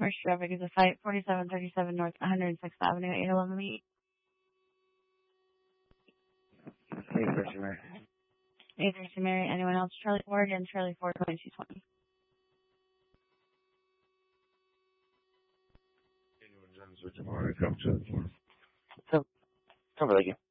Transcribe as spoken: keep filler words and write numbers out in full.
First traffic is a fight, forty-seven thirty-seven North one hundred sixth Avenue, eight eleven Meet. Hey, Christian Mary. eight thirty Mary. Anyone else? Charlie Ford and Charlie Ford, twenty-two twenty. Anyone, Jones, would you want to come to the floor? So, come like you.